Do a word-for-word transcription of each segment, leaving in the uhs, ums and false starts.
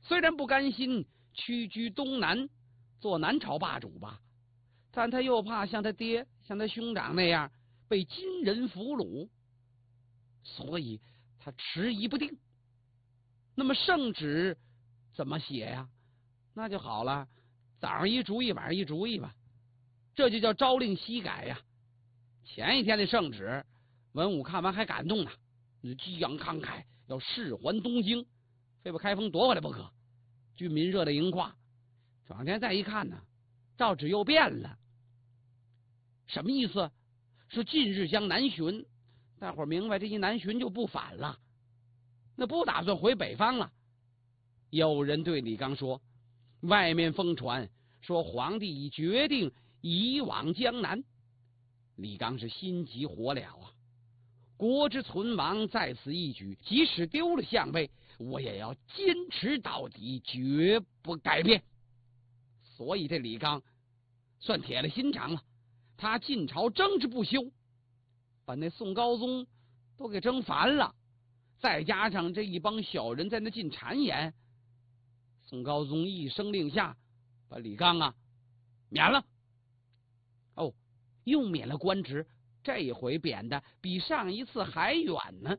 虽然不甘心屈居东南做南朝霸主吧，但他又怕像他爹像他兄长那样被金人俘虏，所以他迟疑不定。那么圣旨怎么写呀？那就好了，早上一主意晚上一主意吧，这就叫朝令夕改呀。前一天的圣旨文武看完还感动呢，激昂慷慨要释还东京，非把开封夺回来不可，军民热泪盈眶。转天再一看呢，诏旨又变了。什么意思？说近日将南巡，大伙儿明白这一南巡就不反了，那不打算回北方了。有人对李纲说，外面疯传说皇帝已决定移往江南。李纲是心急火燎啊，国之存亡在此一举，即使丢了相位，我也要坚持到底，绝不改变。所以这李纲算铁了心肠了，他进朝争执不休，把那宋高宗都给争烦了，再加上这一帮小人在那进谗言，宋高宗一声令下，把李纲啊免了。哦，又免了官职，这一回贬的比上一次还远呢。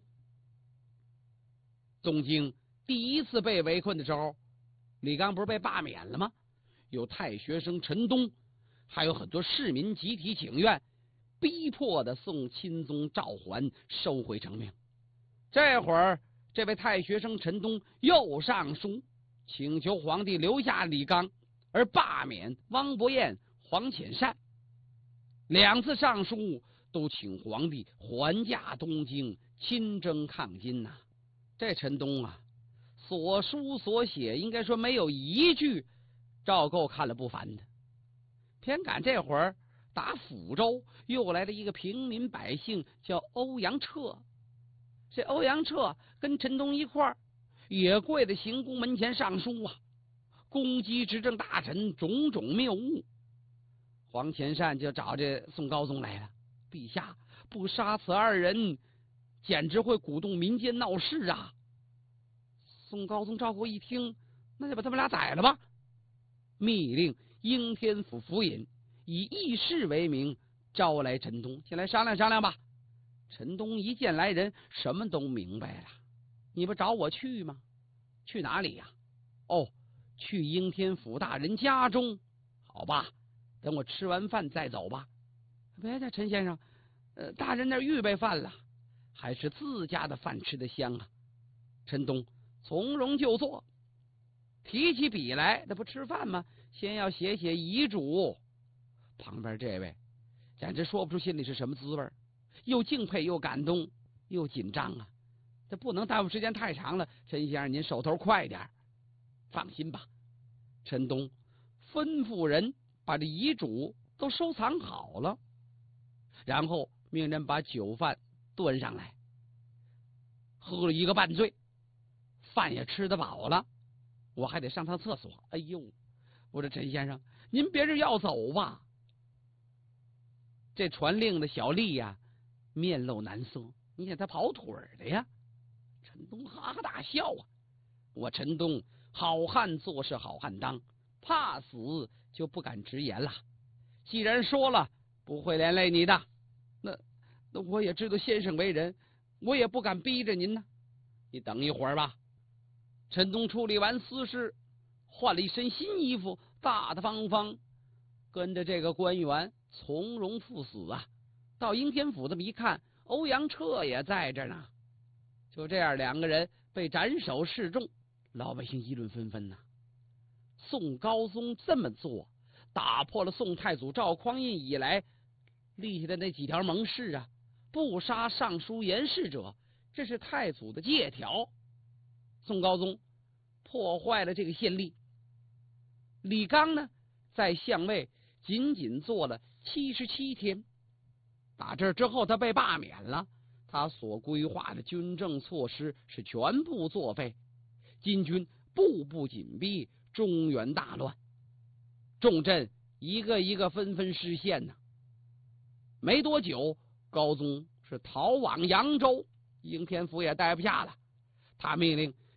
东京第一次被围困的时候，李纲不是被罢免了吗？有太学生陈东，还有很多市民集体请愿，逼迫的宋钦宗赵桓收回成命。这会儿这位太学生陈东又上书请求皇帝留下李纲，而罢免汪伯彦、黄潜善。两次上书都请皇帝还驾东京，亲征抗金呐、啊。这陈东啊，所书所写应该说没有一句赵构看了不烦的。偏赶这会儿打抚州又来了一个平民百姓，叫欧阳彻。这欧阳彻跟陈东一块儿也跪在行宫门前上书啊，攻击执政大臣种种谬误。黄潜善就找这宋高宗来了，陛下不杀此二人，简直会鼓动民间闹事啊。宋高宗赵构一听，那就把他们俩宰了吧，密令应天府府尹以议事为名招来陈东，先来商量商量吧。陈东一见来人，什么都明白了。你不找我去吗？去哪里呀、啊？哦，去应天府大人家中。好吧，等我吃完饭再走吧。别的陈先生，呃，大人那儿预备饭了，还是自家的饭吃得香啊。陈东从容就坐，提起笔来，那不吃饭吗？先要写写遗嘱。旁边这位简直说不出心里是什么滋味，又敬佩又感动又紧张啊。这不能耽误时间太长了，陈先生您手头快点。放心吧，陈东吩咐人把这遗嘱都收藏好了，然后命人把酒饭端上来。喝了一个半醉，饭也吃得饱了，我还得上趟厕所。哎呦，我说陈先生您别是要走吧？这传令的小吏呀、啊、面露难色，你看他跑腿的呀。陈东哈哈大笑啊，我陈东好汉做事好汉当，怕死就不敢直言了。既然说了不会连累你的，那那我也知道先生为人，我也不敢逼着您呢。你等一会儿吧。陈东处理完私事，换了一身新衣服，大大方方跟着这个官员从容赴死啊。到应天府这么一看，欧阳彻也在这呢。就这样，两个人被斩首示众，老百姓议论纷纷呐、啊。宋高宗这么做，打破了宋太祖赵匡胤以来立下的那几条盟誓啊，不杀尚书言事者，这是太祖的戒条。宋高宗破坏了这个先例。李纲呢，在相位仅仅做了七十七天，打这之后他被罢免了，他所规划的军政措施是全部作废，金军步步紧逼，中原大乱，重镇一个一个纷纷失陷呢。没多久，高宗是逃往扬州，应天府也待不下了，他命令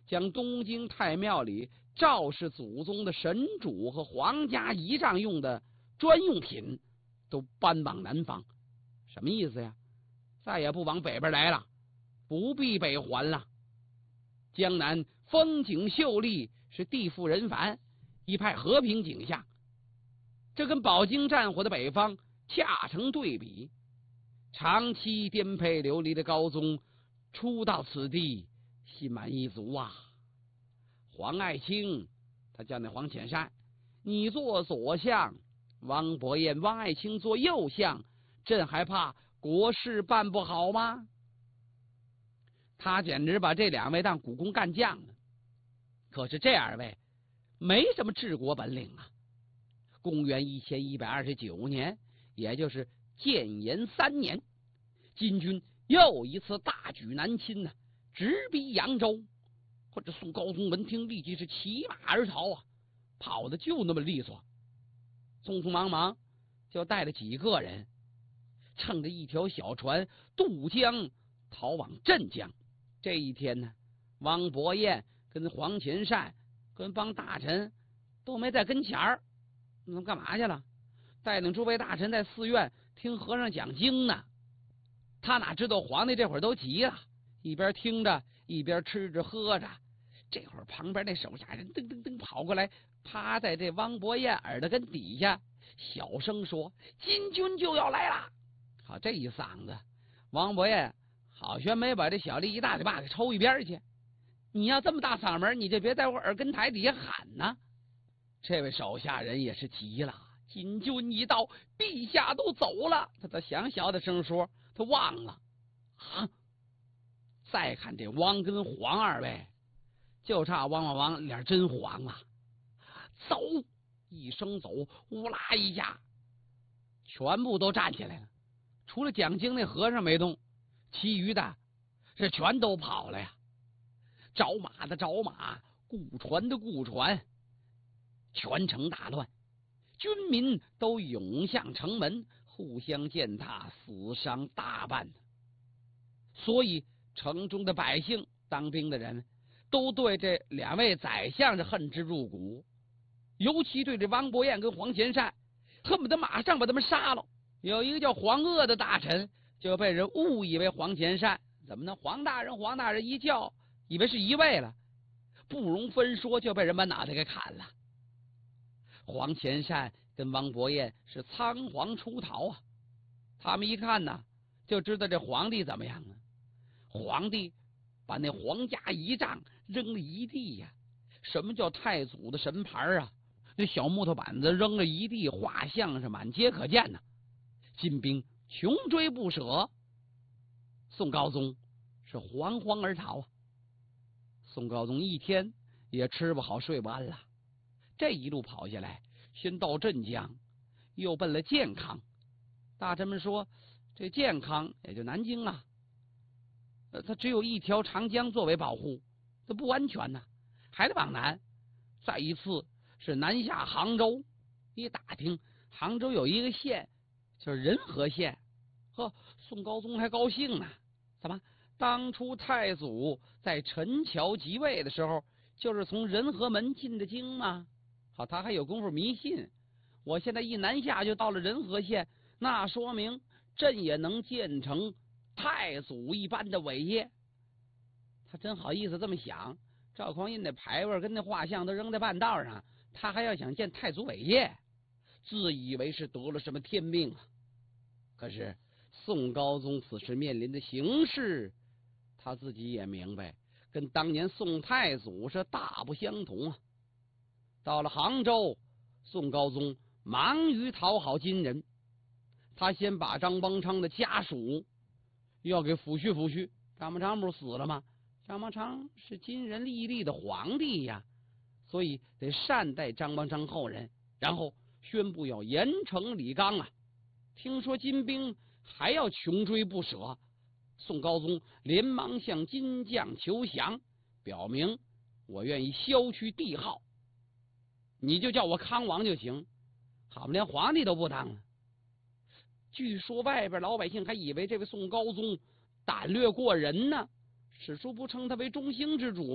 将东京太庙里赵氏祖宗的神主和皇家仪仗用的专用品都搬往南方。什么意思呀？再也不往北边来了，不必北还了。江南风景秀丽，是地富人繁，一派和平景象，这跟饱经战火的北方恰成对比。长期颠沛流离的高宗初到此地，心满意足啊。黄爱卿，他叫那黄潜善，你做左相，汪伯彦、汪爱卿做右相，朕还怕国事办不好吗？他简直把这两位当古工干将了。可是这二位没什么治国本领啊。公元一千一百二十九年，也就是建炎三年，金军又一次大举南侵呢、啊，直逼扬州。或者宋高宗闻听，立即是骑马而逃啊，跑的就那么利索，匆匆忙忙就带了几个人，乘着一条小船渡江逃往镇江。这一天呢，汪伯彦跟黄潜善跟帮大臣都没在跟前儿，那干嘛去了？带领诸位大臣在寺院听和尚讲经呢。他哪知道皇帝这会儿都急了，一边听着一边吃着喝着。这会儿旁边那手下人噔噔噔跑过来，趴在这汪伯彦耳朵根底下小声说：“金军就要来了。”好，这一嗓子，汪伯彦好悬没把这小吏一大嘴巴给抽一边去。你要这么大嗓门，你就别在我耳根台底下喊呢。这位手下人也是急了，金军一到，陛下都走了。他他想小点声说，他忘了啊。再看这汪跟黄二位，就差汪汪汪脸真黄啊！走，一声走，呼啦一下，全部都站起来了。除了讲经那和尚没动，其余的是全都跑了呀。找马的找马，雇船的雇船，全城大乱，军民都涌向城门，互相践踏，死伤大半。所以城中的百姓，当兵的人都对这两位宰相是恨之入骨，尤其对这汪伯彦跟黄潜善，恨不得马上把他们杀了。有一个叫黄鄂的大臣就被人误以为黄潜善，怎么呢？黄大人黄大人一叫，以为是一位了，不容分说就被人把脑袋给砍了。黄潜善跟汪伯彦是仓皇出逃啊。他们一看呢，就知道这皇帝怎么样了。皇帝把那皇家仪仗扔了一地呀、啊！什么叫太祖的神牌啊？那小木头板子扔了一地，画像是满街可见呢、啊。金兵穷追不舍，宋高宗是惶惶而逃啊。宋高宗一天也吃不好睡不安了。这一路跑下来，先到镇江，又奔了建康。大臣们说，这建康也就南京啊。呃，它只有一条长江作为保护，它不安全呐、啊，还得往南。再一次是南下杭州，一打听，杭州有一个县，就是仁和县。呵，宋高宗还高兴呢。怎么？当初太祖在陈桥即位的时候，就是从仁和门进的京吗？好，他还有功夫迷信。我现在一南下就到了仁和县，那说明朕也能建成太祖一般的伟业。他真好意思这么想。赵匡胤那牌位跟那画像都扔在半道上，他还要想建太祖伟业，自以为是得了什么天命啊。可是宋高宗此时面临的形势，他自己也明白，跟当年宋太祖是大不相同啊。到了杭州，宋高宗忙于讨好金人，他先把张邦昌的家属要给抚恤抚恤。张邦昌不是死了吗？张邦昌是金人历历的皇帝呀，所以得善待张邦昌后人。然后宣布要严惩李纲啊。听说金兵还要穷追不舍，宋高宗连忙向金将求降，表明我愿意削去帝号，你就叫我康王就行。好，连皇帝都不当了。据说外边老百姓还以为这位宋高宗胆略过人呢，史书不称他为中兴之主吗？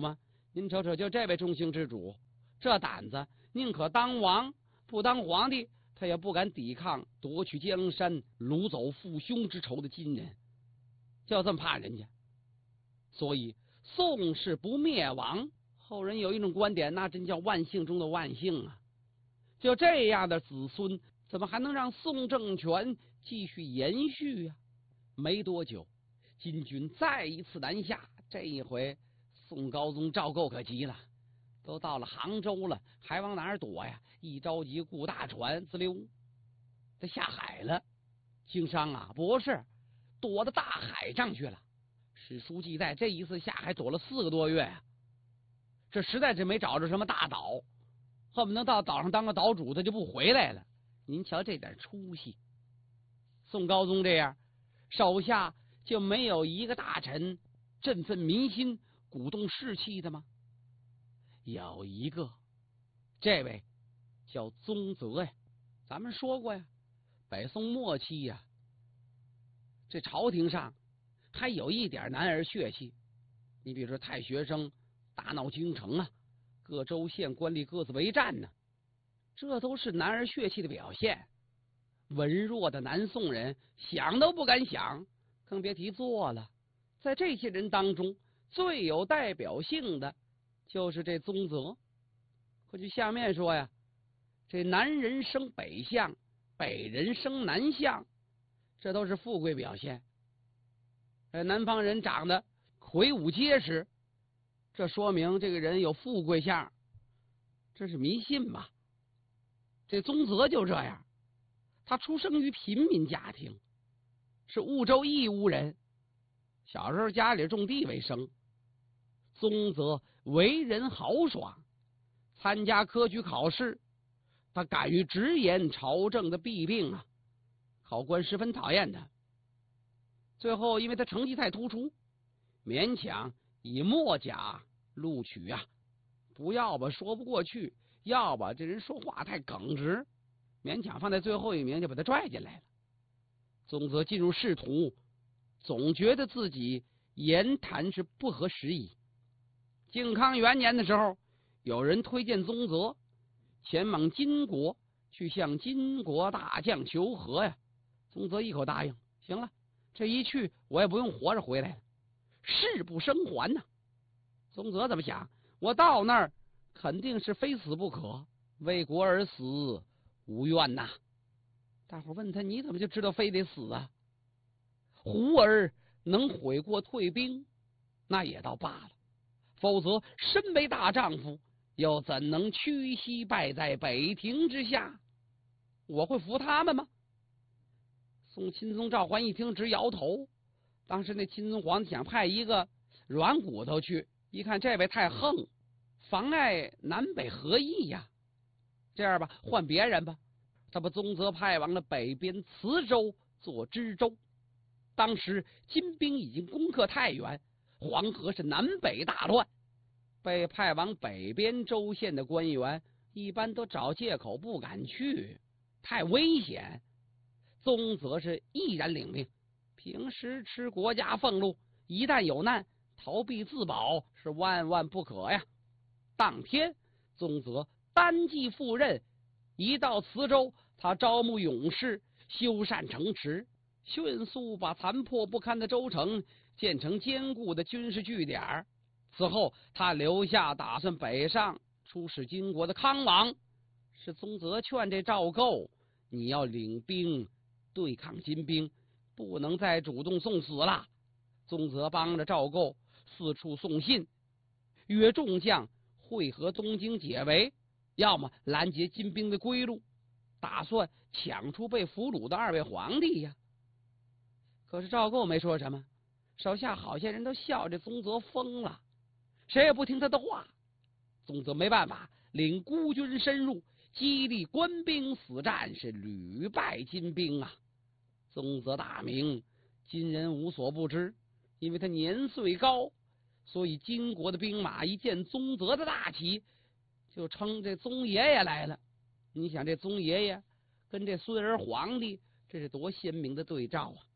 您瞅瞅，就这位中兴之主，这胆子，宁可当王不当皇帝，他也不敢抵抗夺取江山、掳走父兄之仇的金人，就这么怕人家。所以宋氏不灭亡，后人有一种观点，那真叫万幸中的万幸啊！就这样的子孙，怎么还能让宋政权继续延续呀、啊？没多久，金军再一次南下，这一回宋高宗赵构可急了，都到了杭州了，还往哪儿躲呀？一着急雇大船，滋溜，他下海了。经商啊，不是，躲到大海上去了。史书记载，这一次下海躲了四个多月呀、啊，这实在是没找着什么大岛，恨不能到岛上当个岛主，他就不回来了。您瞧这点出息，宋高宗这样，手下就没有一个大臣振奋民心、鼓动士气的吗？有一个，这位叫宗泽呀。咱们说过呀，北宋末期呀，这朝廷上还有一点男儿血气。你比如说太学生大闹京城啊，各州县官吏各自为战呢，这都是男儿血气的表现。文弱的南宋人想都不敢想，更别提做了。在这些人当中，最有代表性的就是这宗泽。或许下面说呀，这南人生北相，北人生南相，这都是富贵表现。呃，南方人长得魁梧结实，这说明这个人有富贵相，这是迷信吧？这宗泽就这样，他出生于平民家庭，是婺州义乌人，小时候家里种地为生。宗泽为人豪爽，参加科举考试，他敢于直言朝政的弊病啊，考官十分讨厌他。最后因为他成绩太突出，勉强以末甲录取啊，不要吧说不过去，要吧这人说话太耿直，勉强放在最后一名，就把他拽进来了。宗泽进入仕途，总觉得自己言谈是不合时宜。靖康元年的时候，有人推荐宗泽前往金国去向金国大将求和呀。宗泽一口答应，行了，这一去我也不用活着回来了，誓不生还呐、啊。宗泽怎么想？我到那儿肯定是非死不可，为国而死无怨呐。大伙问他，你怎么就知道非得死啊？胡儿能悔过退兵，那也倒罢了，否则身为大丈夫，又怎能屈膝拜在北庭之下？我会服他们吗？宋钦宗赵桓一听直摇头。当时那钦宗皇帝想派一个软骨头去，一看这位太横，妨碍南北合议呀。这样吧，换别人吧。他把宗泽派往了北边磁州做知州。当时金兵已经攻克太原，黄河是南北大乱，被派往北边州县的官员一般都找借口不敢去，太危险。宗泽是毅然领命，平时吃国家俸禄，一旦有难，逃避自保是万万不可呀。当天宗泽单骑赴任，一到磁州，他招募勇士，修缮城池，迅速把残破不堪的州城建成坚固的军事据点。此后他留下打算北上出使金国的康王。是宗泽劝这赵构，你要领兵对抗金兵，不能再主动送死了。宗泽帮着赵构四处送信，约众将会合东京解围，要么拦截金兵的归路，打算抢出被俘虏的二位皇帝呀。可是赵构没说什么，手下好些人都笑这宗泽疯了，谁也不听他的话。宗泽没办法，领孤军深入，激励官兵死战，是屡败金兵啊。宗泽大名，金人无所不知，因为他年岁高，所以金国的兵马一见宗泽的大旗，就称这宗爷爷来了。你想这宗爷爷跟这孙儿皇帝，这是多鲜明的对照啊！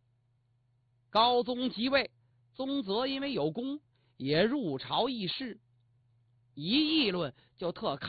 高宗即位，宗泽因为有功，也入朝议事。 一议论就特